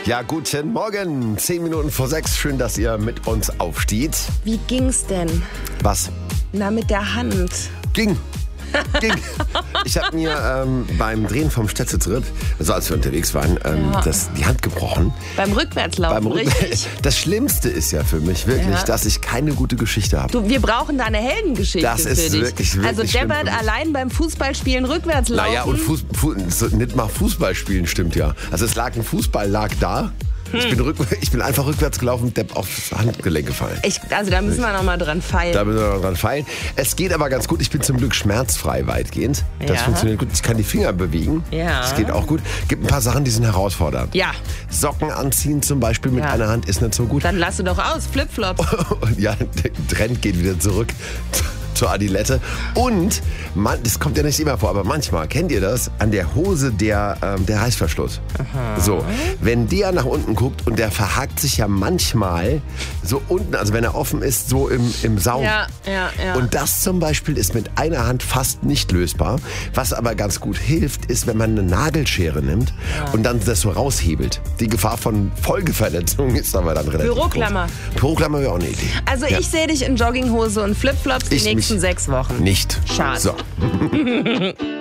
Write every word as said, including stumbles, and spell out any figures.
Ja, guten Morgen. Zehn Minuten vor sechs. Schön, dass ihr mit uns aufsteht. Wie ging's denn? Was? Na, mit der Hand. Ging. Ging. Ich habe mir ähm, beim Drehen vom Städtetritt, also als wir unterwegs waren, ähm, Ja. das, die Hand gebrochen. Beim Rückwärtslaufen, Beim Rück- richtig? Das Schlimmste ist ja für mich wirklich, Ja. dass ich keine gute Geschichte habe. Du, wir brauchen da eine Heldengeschichte Das ist für dich. wirklich, wirklich also schlimm Deppert für mich. allein beim Fußballspielen rückwärts laufen. Naja, und Fuß, Fu- so nicht mal Fußball spielen stimmt ja. Also es lag ein Fußball, lag da. Ich, bin rück, ich bin einfach rückwärts gelaufen und Depp aufs Handgelenk gefallen. Ich, also da müssen wir noch mal dran feilen. Da müssen wir noch dran feilen. Es geht aber ganz gut. Ich bin zum Glück schmerzfrei weitgehend. Das Ja. funktioniert gut. Ich kann die Finger bewegen. Ja. Das geht auch gut. Gibt ein paar Sachen, die sind herausfordernd. Ja, Socken anziehen zum Beispiel mit Ja. einer Hand ist nicht so gut. dann lass du doch aus, Flipflops. Und ja, der Trend geht wieder zurück zur Adilette. Und, man, das kommt ja nicht immer vor, aber manchmal, kennt ihr das? An der Hose der, ähm, der Reißverschluss. So, wenn der nach unten guckt und der verhakt sich ja manchmal so unten, also wenn er offen ist, so im, im Saum. Ja, ja, ja. Und das zum Beispiel ist mit einer Hand fast nicht lösbar. Was aber ganz gut hilft, ist, wenn man eine Nagelschere nimmt und dann das so raushebelt. Die Gefahr von Folgeverletzungen ist aber dann relativ Büroklammer. groß. Büroklammer wäre auch eine Idee. Also Ja. ich sehe dich in Jogginghose und Flipflops die Ich nächsten mich sechs Wochen. Nicht. Schade. So.